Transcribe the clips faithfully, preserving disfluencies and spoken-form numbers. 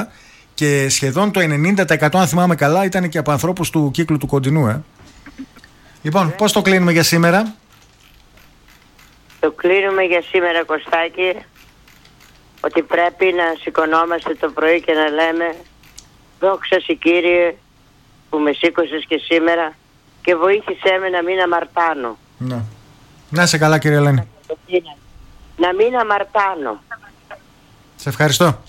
και σχεδόν το ενενήντα τοις εκατό, αν θυμάμαι καλά, ήταν και από ανθρώπους του κύκλου του κοντινού. Ε. Λοιπόν, yeah. πώς το κλείνουμε για σήμερα? Το κλείνουμε για σήμερα, Κωστάκη, ότι πρέπει να σηκωνόμαστε το πρωί και να λέμε δόξα Συ Κύριε που με σήκωσες και σήμερα και βοήθησέ με να μην αμαρτάνω. Να, να είσαι καλά, κύριε Ελένη. Να μην αμαρτάνω. Σε ευχαριστώ.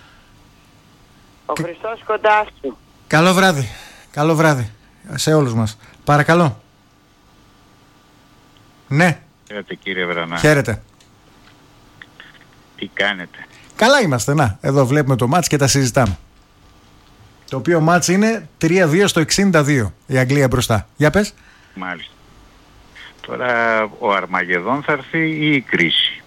Ο και... Χριστός κοντά σου. Καλό βράδυ. Καλό βράδυ σε όλους μας. Παρακαλώ. Ναι. Χαίρετε, κύριε Βρανά. Χαίρετε. Τι κάνετε? Καλά είμαστε, να. Εδώ βλέπουμε το μάτς και τα συζητάμε. Το οποίο μάτς είναι τρία δύο στο εξήντα δύο. Η Αγγλία μπροστά. Για πες. Μάλιστα. Τώρα ο Αρμαγεδόν θα έρθει ή η κρίση?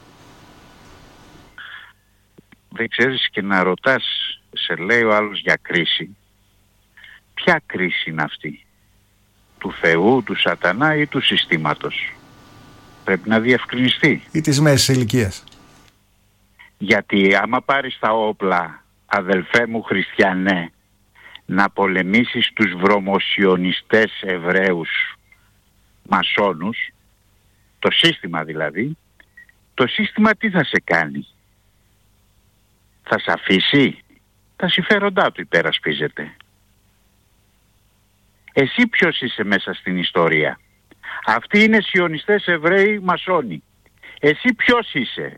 Δεν ξέρεις και να ρωτάς, σε λέει ο άλλος για κρίση. Ποια κρίση είναι αυτή? Του Θεού, του Σατανά ή του συστήματος? Πρέπει να διευκρινιστεί. Ή της μέσης ηλικίας. Γιατί άμα πάρεις τα όπλα, αδελφέ μου χριστιανέ, να πολεμήσεις τους βρωμοσιονιστές Εβραίους μασόνους, το σύστημα δηλαδή, το σύστημα τι θα σε κάνει? Θα σε αφήσει? Τα συμφέροντά του υπερασπίζεται. Εσύ ποιος είσαι μέσα στην ιστορία? Αυτοί είναι σιωνιστές Εβραίοι μασόνοι. Εσύ ποιος είσαι?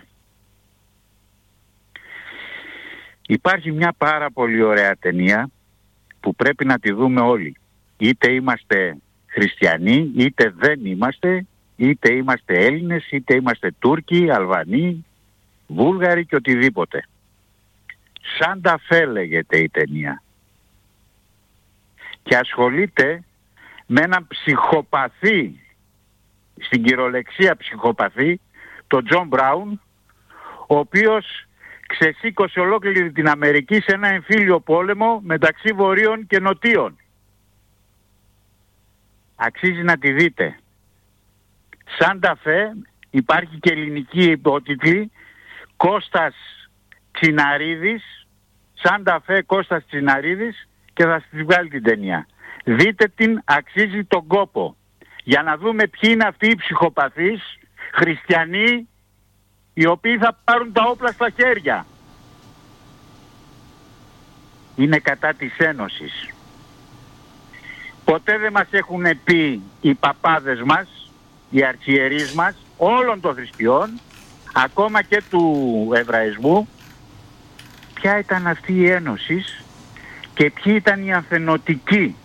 Υπάρχει μια πάρα πολύ ωραία ταινία που πρέπει να τη δούμε όλοι. Είτε είμαστε χριστιανοί, είτε δεν είμαστε, είτε είμαστε Έλληνες, είτε είμαστε Τούρκοι, Αλβανοί, Βούλγαροι και οτιδήποτε. Σάντα Φέ λέγεται η ταινία. Και ασχολείται με έναν ψυχοπαθή, στην κυριολεξία ψυχοπαθή, τον Τζον Μπράουν, ο οποίος ξεσήκωσε ολόκληρη την Αμερική σε ένα εμφύλιο πόλεμο μεταξύ βορείων και νοτίων. Αξίζει να τη δείτε. Σάντα Φέ, υπάρχει και ελληνική υπότιτλη, Κώστας Τσιναρίδης, Σάντα Φέ Κώστας Τσιναρίδης, και θα στη βγάλει την ταινία. Δείτε την, αξίζει τον κόπο. Για να δούμε ποιοι είναι αυτοί οι ψυχοπαθείς χριστιανοί οι οποίοι θα πάρουν τα όπλα στα χέρια. Είναι κατά της Ένωσης. Ποτέ δεν μας έχουν πει οι παπάδες μας, οι αρχιερείς μας, όλων των θρησκειών, ακόμα και του Εβραϊσμού, ποια ήταν αυτή η Ένωση και ποιοι ήταν οι ανθενωτικοί.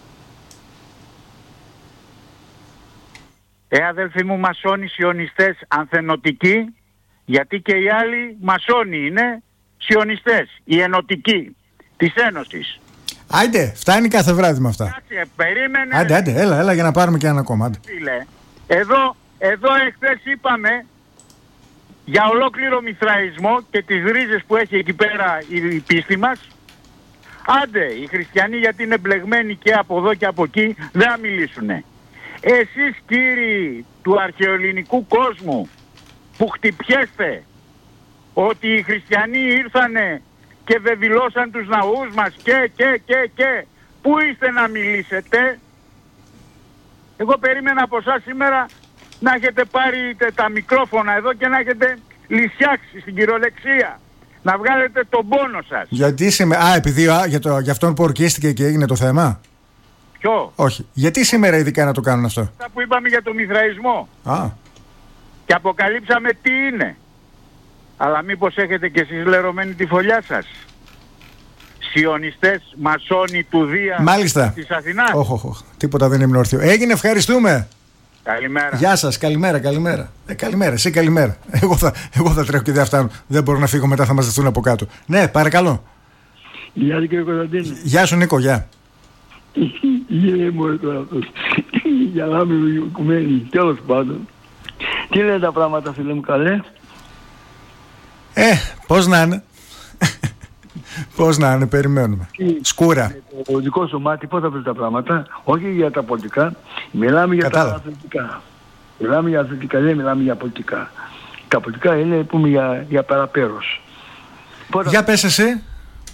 Ε, αδελφοί μου, μασόνοι, σιωνιστές, ανθενωτικοί, γιατί και οι άλλοι μασόνοι είναι σιωνιστές, οι ενωτικοί της Ένωσης. Άιντε, φτάνει κάθε βράδυ με αυτά. Κάτσε, περίμενε. Άντε, άντε, έλα, έλα για να πάρουμε και ένα ακόμα. Άντε. Εδώ, εδώ εχθές είπαμε για ολόκληρο μηθραϊσμό και τις ρίζες που έχει εκεί πέρα η πίστη μας. Άντε, οι χριστιανοί γιατί είναι μπλεγμένοι και από εδώ και από εκεί δεν θα μιλήσουνε. Εσείς κύριοι του αρχαιοελληνικού κόσμου που χτυπιέστε ότι οι χριστιανοί ήρθανε και βεβηλώσαν τους ναούς μας και και και και πού είστε να μιλήσετε? Εγώ περίμενα από εσάς σήμερα να έχετε πάρει τα μικρόφωνα εδώ και να έχετε λυσιάξει στην κυριολεξία, να βγάλετε τον πόνο σας. Γιατί σήμερα, α, επειδή α, για, το, για αυτόν που ορκίστηκε και έγινε το θέμα. Ποιο? Όχι. Γιατί σήμερα ειδικά να το κάνουν αυτό? Αυτά που είπαμε για το μηθραϊσμό. Α. Και αποκαλύψαμε τι είναι. Αλλά μήπως έχετε και εσείς λερωμένη τη φωλιά σας? Σιωνιστές, μασόνοι του Δία. Μάλιστα. Της Αθηνάς. Όχι, όχι. Τίποτα δεν ήμουν όρθιο. Έγινε, ευχαριστούμε. Καλημέρα. Γεια σας, καλημέρα, καλημέρα. Ε, καλημέρα, εσύ καλημέρα. Εγώ θα, εγώ θα τρέχω και δεν φτάνω. Δεν μπορώ να φύγω, μετά θα μαζευτούν από κάτω. Ναι, παρακαλώ. Γεια κύριε Κωνσταντίνο. Γεια σου Νίκο, γεια. Γεια μου τώρα αυτός. Για να μην κουμένει, τέλος πάντων. Τι λένε τα πράγματα φίλε μου, καλέ? Ε, πώς να είναι. Πώς να είναι, περιμένουμε. Σκούρα. Το δικό σου μάτι πώς θα βρει τα πράγματα? Όχι για τα πολιτικά. Μιλάμε για Κατάλα. τα αθλητικά. Μιλάμε για αθλητικά, δεν μιλάμε για πολιτικά. Τα πολιτικά είναι πούμε για, για παραπέρος. Για πες εσύ.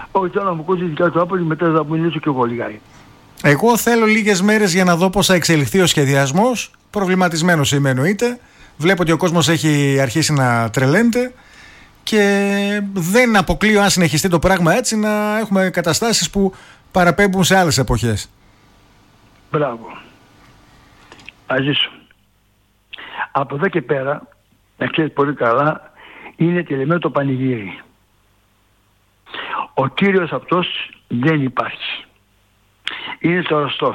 Όχι, θέλω να μου ακούσει τη δικιά του άποψη, μετά θα μιλήσω και εγώ λιγάκι. Εγώ θέλω λίγες μέρες για να δω πώς θα εξελιχθεί ο σχεδιασμός. Προβληματισμένος είμαι εννοείται. Βλέπω ότι ο κόσμος έχει αρχίσει να τρελαίνεται και δεν αποκλείω, αν συνεχιστεί το πράγμα έτσι, να έχουμε καταστάσεις που παραπέμπουν σε άλλες εποχές. Μπράβο. Αζήσου. Από εδώ και πέρα, να ξέρεις πολύ καλά, είναι τελειωμένο το πανηγύρι. Ο Κύριος αυτός δεν υπάρχει. Είναι στο Ρωστόφ.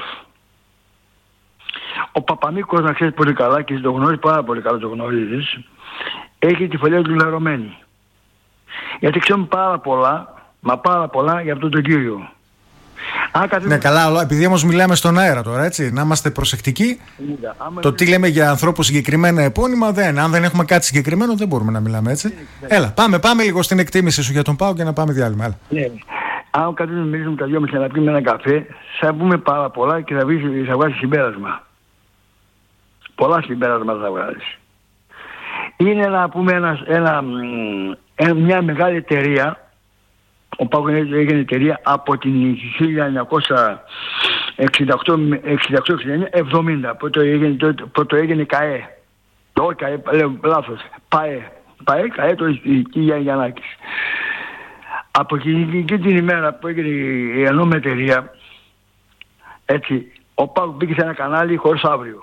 Ο Παπαμίκος, να ξέρεις πολύ καλά και το γνωρίζεις πάρα πολύ καλά, το γνωρίζεις, έχει τη φωλιά του λερωμένη. Γιατί ξέρουμε πάρα πολλά, μα πάρα πολλά για αυτόν τον Κύριο. Καθίσουμε... Ναι, καλά, επειδή όμως μιλάμε στον αέρα τώρα, έτσι, να είμαστε προσεκτικοί. Είδα, το τι λέμε για ανθρώπους συγκεκριμένα επώνυμα, δεν. Αν δεν έχουμε κάτι συγκεκριμένο, δεν μπορούμε να μιλάμε έτσι. Έλα, πάμε, πάμε λίγο στην εκτίμηση σου για τον ΠΑΟΚ και να πάμε διάλειμμα. Έλα. Ναι. Αν καθίσουμε να μιλήσουμε τα δυο μας και να πιούμε ένα καφέ, θα πούμε πάρα πολλά και θα, βρεις, θα βγάλεις συμπέρασμα. Πολλά συμπέρασματα θα βγάλεις. Είναι να πούμε ένα, ένα, ένα, μια μεγάλη εταιρεία. Ο ΠΑΟΚ έγινε εταιρεία από την χίλια εννιακόσια εξήντα οκτώ εξήντα εννιά εβδομήντα. Πρώτο έγινε, πρώτο έγινε ΚΑΕ. Το ΚΑΕ, λέω λάθος. ΠΑΕ. ΠΑΕ, ΚΑΕ, το Κίγια Γιαννάκης. Από εκείνη την ημέρα που έγινε η ενώμη εταιρεία, έτσι, ο ΠΑΟΚ μπήκε σε ένα κανάλι χωρίς αύριο.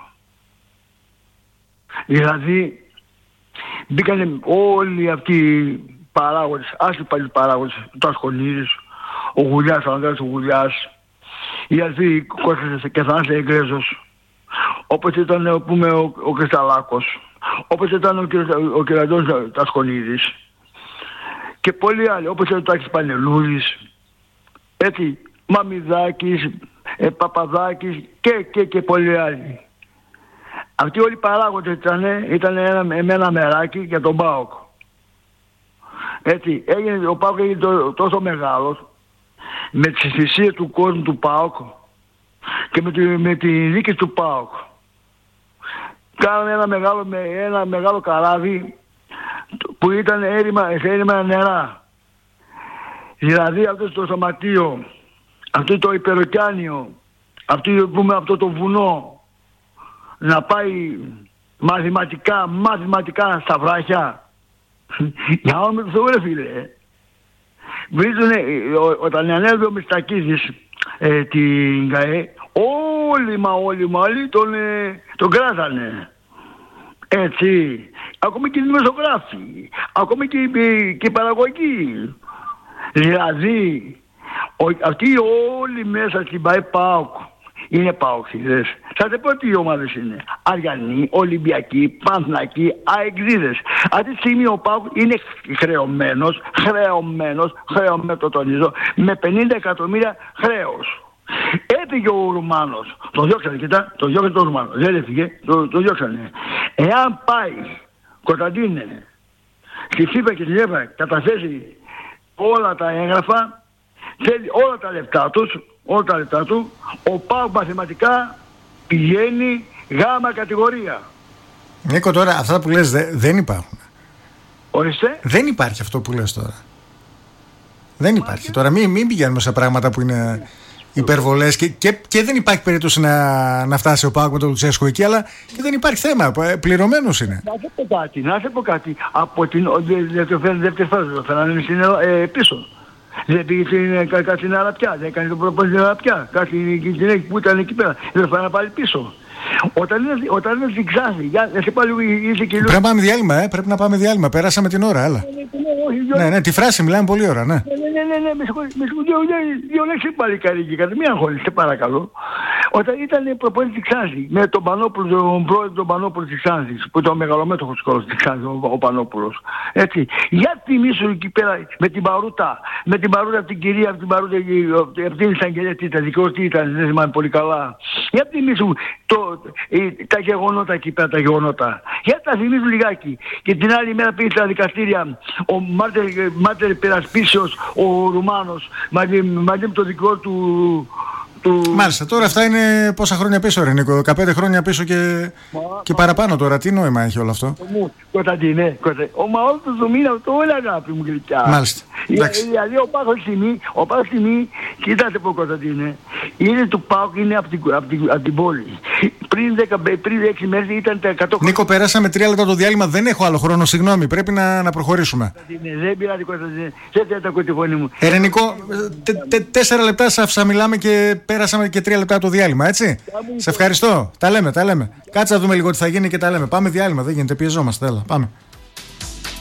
Δηλαδή, μπήκαν όλοι αυτοί οι παράγοντες, άσχοι πάλι παράγοντες, ο Τασκονίδης, ο Γουλιάς, ο Ανδρέας ο Γουλιάς, οι αδελφοί Κώστας και Θανάσης Εγγρέζος, όπως ήταν ο, πούμε, ο, ο Κρυσταλάκος, όπως ήταν ο, ο, ο Κερατώνης Τασκονίδης και πολλοί άλλοι, όπως ήταν ο Τάκης Πανελούδης, έτσι, Μαμιδάκης, ε, Παπαδάκης και, και, και πολλοί άλλοι. Αυτοί όλοι οι παράγοντες ήταν, ήταν ένα, με ένα μεράκι για τον ΠΑΟΚ. Έτσι, έγινε, ο ΠΑΟΚ έγινε τό, τόσο μεγάλος με τις θυσίες του κόσμου του ΠΑΟΚ και με τη, με τη νίκη του ΠΑΟΚ. Κάναμε ένα μεγάλο, με, ένα μεγάλο καράβι που ήταν έρημα, έρημα νερά. Δηλαδή αυτό το σωματείο, αυτό το υπεροκιάνιο, αυτό, πούμε, αυτό το βουνό να πάει μαθηματικά, μαθηματικά στα βράχια. Για όνομα με το Θεό, ρε φίλε. Βρίζουνε, όταν ανέβηκε ο Μιστακίδης ε, την ΚΑΕ, όλοι μα όλοι μα όλοι τον, ε, τον κράτανε. Έτσι. Ακόμη και οι δημοσιογράφοι, ακόμη και, και, και η παραγωγή. Δηλαδή, ο, αυτοί όλοι μέσα στην ΠΑΕ ΠΑΟΚ είναι ΠΑΟΚιδες. Θα te πω τι ομάδες είναι. Αριανοί, Ολυμπιακοί, Παναθηναϊκοί, αεξίδες. Αυτή τη στιγμή ο ΠΑΟΚ είναι χρεωμένος, χρεωμένος, χρεωμένος, το τονίζω, με πενήντα εκατομμύρια χρέος. Έφυγε ο Ρουμάνος. Το διώξανε, κοιτά, το διώξανε το Ρουμάνο. Δεν έφυγε, το, το διώξανε. Εάν πάει, Κωνσταντίνε, στη ΦΥΠΑ και στην ΕΠΑ καταθέσει όλα τα έγγραφα, θέλει όλα τα λεφτά τους, όλα τα λεφτά του, ο ΠΑΟΚ μαθηματικά πηγαίνει γάμα κατηγορία. Νίκο, τώρα αυτά που λες δε, δεν υπάρχουν. Ορίστε. Δεν υπάρχει αυτό που λες τώρα. Δεν υπάρχει. Τώρα μην, μην πηγαίνουμε σε πράγματα που είναι υπερβολές και, και, και δεν υπάρχει περίπτωση να, να φτάσει ο ΠΑΟΚ με τον Λουτσέσκο εκεί, αλλά και δεν υπάρχει θέμα. Πληρωμένος είναι. Να σε πω κάτι, να σε πω κάτι. Από την δεύτερη φάση το φέρανε πίσω. Δεν πήγε στην Αραπιά, δεν έκανε το προπόνηση στην Αραπιά. Κάτι γυναίκα που ήταν εκεί πέρα. Δεν θα πάλι πίσω. Όταν είναι, όταν είναι στην Ξάνθη, για να σε πάλι είσαι και λίγο. Πρέπει να πάμε διάλειμμα, ε. Πρέπει να πάμε διάλειμμα. Πέρασαμε την ώρα, έλα. Ναι, ναι, τη φράση μιλάμε πολλή ώρα, ναι. Ναι, ναι, ναι, ναι, με συγχωρείτε, δύο λέξεις πάλι καρύκη, κατά μία αγχώνεις, σε παρακαλώ. Όταν ήταν προπόνηση της Ξάνθης, με τον Πανόπουλο, τον πρόεδρο τον Πανόπουλο της Ξάνθης, που ήταν ο μεγαλομέτωχος σκόλος της Ξάνθης, ο Πανόπουλος. Έτσι, για τιμήσου εκεί πέρα με την παρούτα, με την παρούτα από την κυρία, από την παρούτα, από την εισαγγελία, τι ήταν, δικό τι ήταν, δεν θυμάμαι πολύ καλά. Για τιμήσου το, τα γεγονότα εκεί πέρα, τα γεγονότα. Για τα θυμίζουν λιγάκι. Και την άλλη μέρα πήγε στα δικαστήρια ο Μάρτερ υπερασπίσεως, ο Ρουμάνος, μαζί, μαζί με το δικό του του... Μάλιστα, τώρα αυτά είναι πόσα χρόνια πίσω, ρε Νίκο, δεκαπέντε χρόνια πίσω και, και παραπάνω τώρα. Τι νόημα έχει όλο αυτό? Κωνσταντίνε, ο Μαό του Ζουμίνα, αυτό είναι αγάπη μου γλυκιά. Μάλιστα. Δηλαδή ο Πάκος Τιμή, ο Πάκος Τιμή, κοίτατε πω Κωνσταντίνε, είναι του Πάκου, είναι από την, απ την, απ την πόλη. Πριν, δέκα, πριν έξι μέρες ήταν τα εκατό χρόνια. Νίκο, περάσαμε τρία λεπτά το διάλειμμα, δεν έχω άλλο χρόνο, συγγνώμη, πρέπει να, να προχωρήσουμε. Δεν πειράζει Κωνσταντίνε, σε τέτοια τη φωνή μου. Ε, Νίκο, τε, τε, τέσσερα λεπτά σα μιλάμε και πέρασαμε και τρία λεπτά το διάλειμμα, έτσι. Σε ευχαριστώ. Τα λέμε, τα λέμε. Κάτσε να δούμε λίγο τι θα γίνει και τα λέμε. Πάμε διάλειμμα, δεν γίνεται, πιεζόμαστε. Έλα, πάμε.